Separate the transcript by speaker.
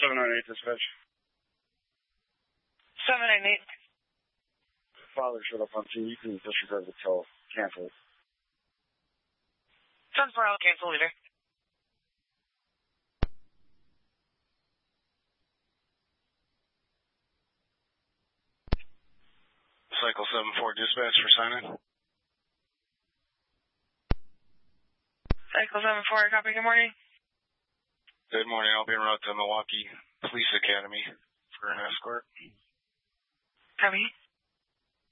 Speaker 1: 798 dispatch.
Speaker 2: 798.
Speaker 1: Father showed up on scene. You can disregard the tow. Cancel it.
Speaker 2: 10-4, I'll cancel leader.
Speaker 1: Cycle 74 dispatch for sign-in.
Speaker 2: Cycle 74, copy, good morning.
Speaker 1: Good morning. I'll be en route to Milwaukee Police Academy for an escort.
Speaker 2: Copy.